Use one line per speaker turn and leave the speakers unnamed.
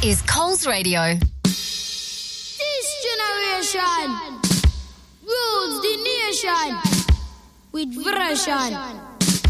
is Coles Radio.
This generation rules the nation with version.